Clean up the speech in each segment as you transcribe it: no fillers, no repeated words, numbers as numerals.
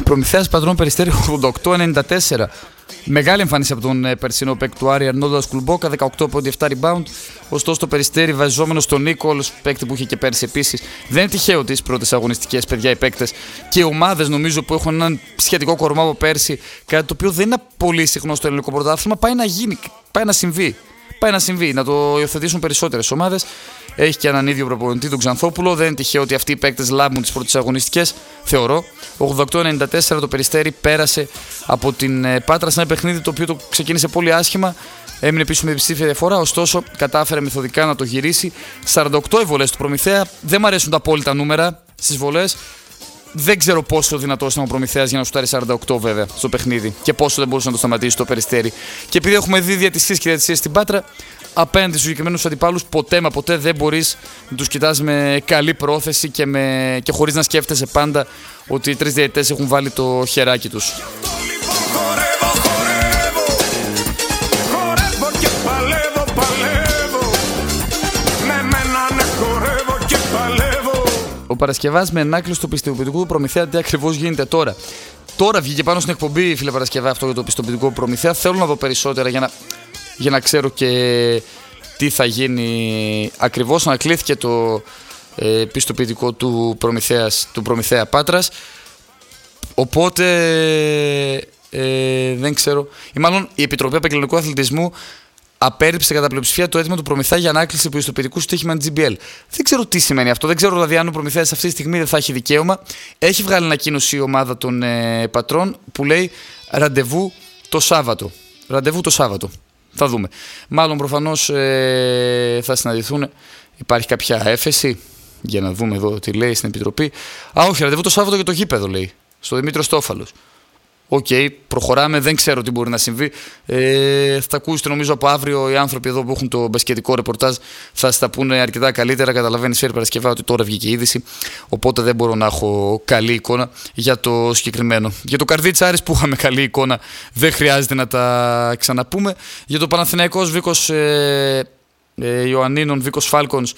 Προμηθέας Πατρών Περιστέρι 88-94. Μεγάλη εμφάνιση από τον περσινό παίκτη του Άρη Αρνόλdo Κουλμπόκα, 18 πόντι, 7 rebound. Ωστόσο το Περιστέρι βαζόμενο στον Νίκολς, παίκτη που είχε και πέρσι επίσης. Δεν είναι τυχαίο ότι στις πρώτες αγωνιστικές, παιδιά, οι παίκτες και οι ομάδες νομίζω που έχουν έναν σχετικό κορμό από πέρσι, κάτι το οποίο δεν είναι πολύ συχνό στο ελληνικό πρωτάθλημα, πάει να γίνει, πάει να συμβεί, να το υιοθετήσουν περισσότερες ομάδες. Έχει και έναν ίδιο προπονητή, τον Ξανθόπουλο. Δεν είναι τυχαίο ότι αυτοί οι παίκτες λάμπουν τις πρώτες αγωνιστικές, θεωρώ. 88-94 το Περιστέρι πέρασε από την Πάτρα σε ένα παιχνίδι το οποίο το ξεκίνησε πολύ άσχημα. Έμεινε πίσω με διψήφια διαφορά, ωστόσο κατάφερε μεθοδικά να το γυρίσει. 48 οι βολές του Προμηθέα. Δεν μου αρέσουν τα απόλυτα νούμερα στις βολές. Δεν ξέρω πόσο δυνατός ήταν ο Προμηθέας για να σουτάρει 48 βέβαια στο παιχνίδι και πόσο δεν μπορούσε να το σταματήσει το Περιστέρι. Και επειδή έχουμε δει διατησίες και διατησίες στην Πάτρα, απέναντι στους συγκεκριμένους αντιπάλους ποτέ μα ποτέ δεν μπορείς να τους κοιτάς με καλή πρόθεση και χωρίς να σκέφτεσαι πάντα ότι οι τρεις διαιτητές έχουν βάλει το χεράκι τους. Ο Παρασκευάς με ενάκληση του πιστοποιητικού του Προμηθέα, τι ακριβώς γίνεται τώρα. Τώρα βγήκε πάνω στην εκπομπή, φίλε Παρασκευά, αυτό για το πιστοποιητικό του Προμηθέα. Θέλω να δω περισσότερα για να ξέρω και τι θα γίνει ακριβώς. Ανακλήθηκε το πιστοποιητικό του Προμηθέα Πάτρας. Οπότε δεν ξέρω. Ή μάλλον η Επιτροπή Επαγγελματικού Αθλητισμού απέρριψε κατά πλειοψηφία το αίτημα του Προμηθέα για ανάκληση πιστοποιητικού στοίχημα GBL. Δεν ξέρω τι σημαίνει αυτό. Δεν ξέρω δηλαδή αν ο Προμηθέας αυτή τη στιγμή δεν θα έχει δικαίωμα. Έχει βγάλει ανακοίνωση η ομάδα των πατρών που λέει ραντεβού το Σάββατο. Θα δούμε. Μάλλον προφανώς θα συναντηθούν. Υπάρχει κάποια έφεση. Για να δούμε εδώ τι λέει στην Επιτροπή. Όχι, ραντεβού το Σάββατο για το γήπεδο λέει. Στο Δημήτριο Στόφαλος. Οκ, προχωράμε, δεν ξέρω τι μπορεί να συμβεί. Θα ακούσετε νομίζω από αύριο οι άνθρωποι εδώ που έχουν το μπασκετικό ρεπορτάζ, θα σας τα πούνε αρκετά καλύτερα. Καταλαβαίνεις, φέρει Παρασκευά, ότι τώρα βγήκε η είδηση. Οπότε δεν μπορώ να έχω καλή εικόνα για το συγκεκριμένο. Για το Καρδίτσα Άρης που είχαμε καλή εικόνα, δεν χρειάζεται να τα ξαναπούμε. Για το Παναθηναϊκός Βίκος Ιωαννίνων, Βίκος Φάλκονς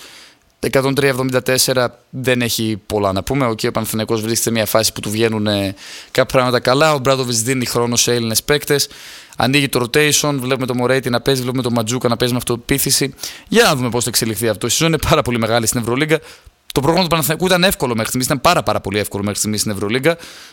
103-74 δεν έχει πολλά να πούμε. Ο Παναθηναϊκός βρίσκεται σε μια φάση που του βγαίνουν κάποια πράγματα καλά. Ο Μπράντοβιτς δίνει χρόνο σε Έλληνες παίκτες. Ανοίγει το rotation. Βλέπουμε το Μορέιτι να παίζει, βλέπουμε το Ματζούκα να παίζει με αυτοπεποίθηση. Για να δούμε πώς θα εξελιχθεί αυτό. Η σεζόν είναι πάρα πολύ μεγάλη στην Ευρωλίγκα. Το πρόγραμμα του Παναθηναϊκού ήταν εύκολο μέχρι στιγμής. Ήταν πάρα πολύ εύκολο μέχρι στιγμής στην Ευρωλίγκα.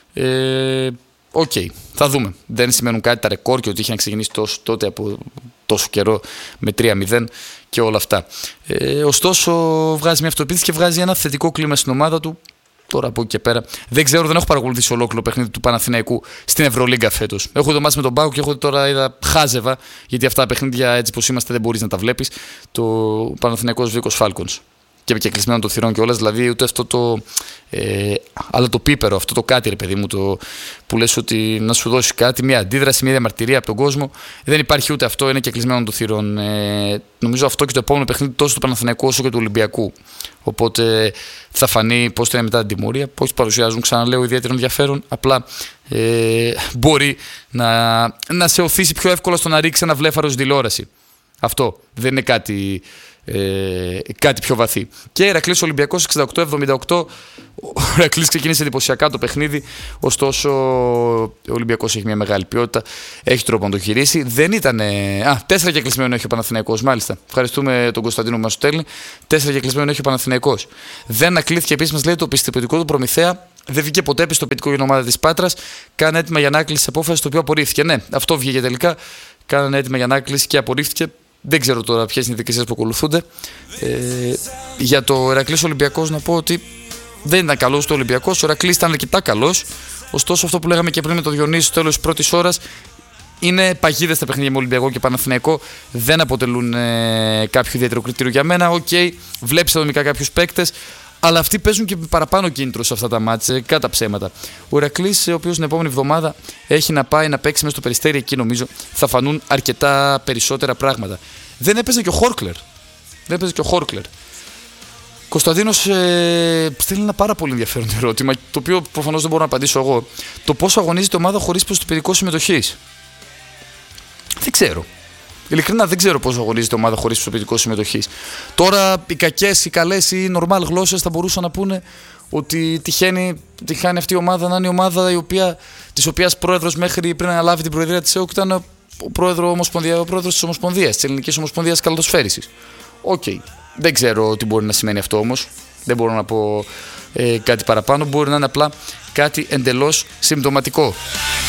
Οκ, θα δούμε. Δεν σημαίνουν κάτι τα ρεκόρ και ότι είχε να ξεκινήσει τότε από τόσο καιρό με 3-0 και όλα αυτά. Ωστόσο, βγάζει μια αυτοπεποίθηση και βγάζει ένα θετικό κλίμα στην ομάδα του. Τώρα από εκεί και πέρα. Δεν ξέρω, δεν έχω παρακολουθήσει ολόκληρο παιχνίδι του Παναθηναϊκού στην Ευρωλίγκα φέτος. Έχω το μάτς με τον Πάο και έχω τώρα είδα χάζευα, γιατί αυτά τα παιχνίδια έτσι πως είμαστε δεν μπορείς να τα βλέπεις. Το Παναθηναϊκός Βίκος Φάλκονς. Και κλεισμένο των θυρών κιόλας, δηλαδή ούτε αυτό το. Αλλά το πίπερο, αυτό το κάτι, ρε παιδί μου, το, που λες ότι να σου δώσει κάτι, μια αντίδραση, μια διαμαρτυρία από τον κόσμο. Δεν υπάρχει ούτε αυτό, είναι και κλεισμένο των θυρών. Νομίζω αυτό και το επόμενο παιχνίδι τόσο του Παναθηναϊκού όσο και του Ολυμπιακού. Οπότε θα φανεί πώς θα είναι μετά την τιμωρία, πώς παρουσιάζουν, ξαναλέω, ιδιαίτερο ενδιαφέρον. Απλά μπορεί να σε οθήσει πιο εύκολα στο να ρίξει ένα βλέφαρο στην τηλεόραση. Αυτό δεν είναι κάτι πιο βαθύ. Και Ηρακλής Ολυμπιακός 68-78. Ο Ηρακλής ξεκίνησε εντυπωσιακά το παιχνίδι. Ωστόσο ο Ολυμπιακός έχει μια μεγάλη ποιότητα. Έχει τρόπο να το χειρίσει. Δεν ήταν. 4 και κλεισμένο έχει ο Παναθηναϊκός. Μάλιστα. Ευχαριστούμε τον Κωνσταντίνο που μας στέλνει. 4 και κλεισμένο έχει ο Παναθηναϊκός. Δεν ακλήθηκε επίσης, μας λέει, το πιστοποιητικό του Προμηθέα. Δεν βγήκε ποτέ πιστοποιητικό για την ομάδα της Πάτρας. Κάνε έτοιμα για ανάκληση απόφαση, το οποίο απορρίφθηκε. Ναι, αυτό βγήκε τελικά. Κάνανε έτοιμα για ανάκληση και απορρίφθηκε. Δεν ξέρω τώρα ποιες είναι οι διαδικασίες που ακολουθούνται. Για το Ηρακλής Ολυμπιακός να πω ότι δεν ήταν καλός το Ολυμπιακός. Ο Ηρακλής ήταν αρκετά καλός. Ωστόσο, αυτό που λέγαμε και πριν με τον Διονύση στο τέλος της πρώτης ώρας, είναι παγίδες τα παιχνίδια με Ολυμπιακό και Παναθηναϊκό. Δεν αποτελούν κάποιο ιδιαίτερο κριτήριο για μένα. Οκ, βλέπεις ατομικά κάποιους παίκτες, αλλά αυτοί παίζουν και παραπάνω κίνητρο σε αυτά τα μάτς, κατά ψέματα. Ο Ηρακλής, ο οποίος την επόμενη εβδομάδα έχει να πάει να παίξει μέσα στο Περιστέρι, εκεί νομίζω θα φανούν αρκετά περισσότερα πράγματα. Δεν έπαιζε και ο Χόρκλερ. Κωνσταντίνος στέλνει ένα πάρα πολύ ενδιαφέρον ερώτημα, το οποίο προφανώς δεν μπορώ να απαντήσω εγώ. Το πόσο αγωνίζεται η ομάδα χωρίς πιστοποιητικό συμμετοχής. Δεν ξέρω. Ειλικρινά δεν ξέρω πώς αγωνίζεται η ομάδα χωρίς πιστοποιητικό συμμετοχής. Τώρα οι κακές, οι καλές ή οι normal γλώσσες θα μπορούσαν να πούνε ότι τυχάνει αυτή η ομάδα να είναι η ομάδα της οποίας πρόεδρος μέχρι πριν αναλάβει την προεδρία της ΕΟΚ ήταν ο πρόεδρος της Ομοσπονδίας, της Ελληνικής Ομοσπονδίας Καλαθοσφαίρισης. Οκ. Δεν ξέρω τι μπορεί να σημαίνει αυτό όμως. Δεν μπορώ να πω κάτι παραπάνω. Μπορεί να είναι απλά κάτι εντελώς συμπτωματικό.